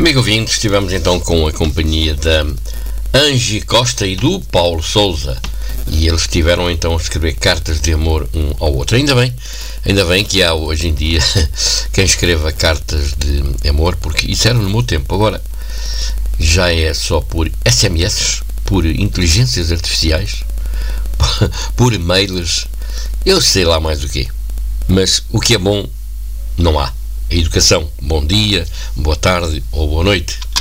Amigo ouvinte, estivemos então com a companhia da Angie Costa e do Paulo Sousa, e eles estiveram então a escrever cartas de amor um ao outro. Ainda bem que há hoje em dia quem escreva cartas de amor, porque isso era no meu tempo. Agora já é só por SMS, por inteligências artificiais, por e-mails, eu sei lá mais o quê. Mas o que é bom não há. A educação, bom dia, boa tarde ou boa noite.